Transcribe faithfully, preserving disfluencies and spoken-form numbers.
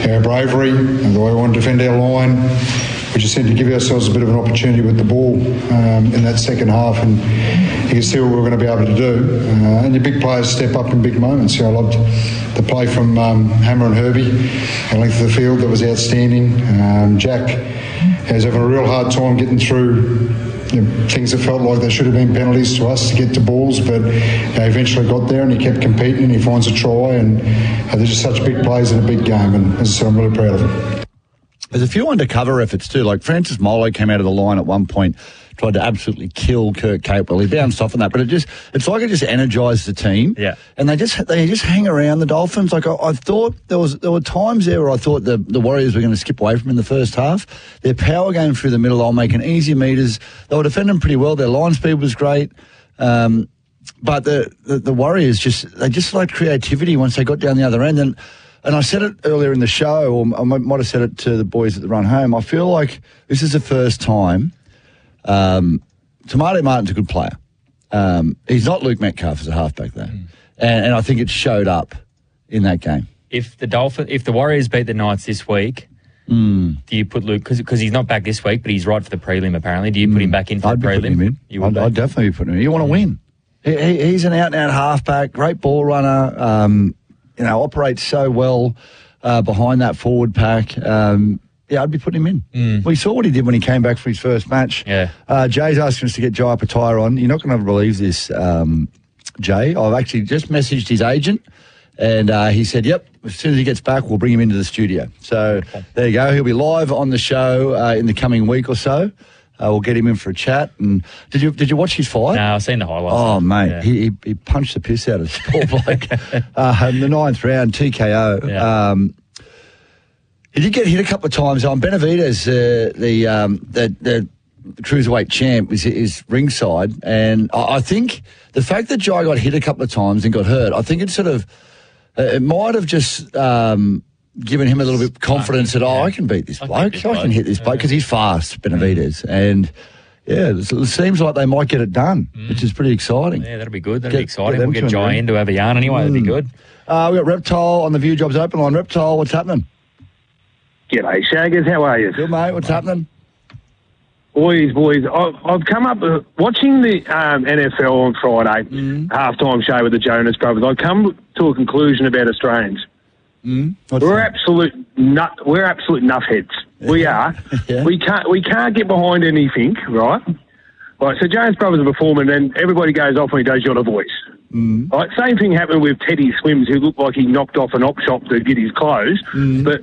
our bravery and the way we want to defend our line. We just need to give ourselves a bit of an opportunity with the ball um, in that second half, and you can see what we're going to be able to do. Uh, and your big players step up in big moments. You know, I loved the play from um, Hammer and Herbie, the length of the field that was outstanding. Um, Jack has having a real hard time getting through you know, things that felt like they should have been penalties to us to get to balls, but uh, eventually got there and he kept competing and he finds a try, and uh, they're just such big plays in a big game, and as I said, I'm really proud of them. There's a few undercover efforts too, like Francis Molo came out of the line at one point, tried to absolutely kill Kurt Capewell. He bounced off on that, but it just, it's like it just energised the team. Yeah. And they just, they just hang around the Dolphins. Like I, I thought there was, there were times there where I thought the, the Warriors were going to skip away from in the first half. Their power game through the middle, they were making easy meters. They were defending pretty well. Their line speed was great. Um, but the, the, the Warriors just, they just lacked creativity once they got down the other end. And, And I said it earlier in the show, or I might have said it to the boys at the run home. I feel like this is the first time. Um, Tomato Martin's a good player. Um, he's not Luke Metcalf as a halfback, though. Mm. And, and I think it showed up in that game. If the Dolphin, if the Warriors beat the Knights this week, mm. do you put Luke, because he's not back this week, but he's right for the prelim apparently, do you put mm. him back in for I'd the prelim? Him in. You I'd, I'd definitely be putting him in. You want to win. He, he, he's an out-and-out halfback, great ball runner, um, you know, operates so well uh, behind that forward pack. Um, yeah, I'd be putting him in. Mm. We saw what he did when he came back for his first match. Yeah. Uh, Jay's asking us to get Jai Pataya on. You're not going to believe this, um, Jay. I've actually just messaged his agent, and uh, he said, yep, as soon as he gets back, we'll bring him into the studio. So okay. There you go. He'll be live on the show uh, in the coming week or so. Uh, we'll get him in for a chat. And did you did you watch his fight? No, I've seen the highlights. Oh, mate, yeah. he, he he punched the piss out of this poor bloke. uh, in the ninth round, T K O. Yeah. Um, he did get hit a couple of times. On Benavidez, uh, the, um, the the cruiserweight champ, is, is ringside. And I, I think the fact that Jai got hit a couple of times and got hurt, I think it sort of, uh, it might have just... Um, giving him a little bit of confidence that, oh, yeah. I can beat this bloke. I, I can hit this bloke because he's fast, Benavidez. Mm. And, yeah, it seems like they might get it done, mm. which is pretty exciting. Yeah, that'll be good. That'll get, be exciting. Get we'll get Jai in to have a yarn anyway. Mm. That'd be good. Uh, we've got Reptile on the View Jobs Open line. Reptile, what's happening? G'day, Shaggers. How are you? Good, mate. What's happening? Boys, boys, I've, I've come up uh, watching the um, N F L on Friday, mm. halftime show with the Jonas Brothers. I've come to a conclusion about Australians. Mm, we're that? absolute nut. We're absolute nuffheads. Yeah. We are. Yeah. We can't. We can't get behind anything, right? Right. So Jonas Brothers are performing, and everybody goes off when he does "You're the Voice." Mm. Right. Same thing happened with Teddy Swims, who looked like he knocked off an op shop to get his clothes, mm. but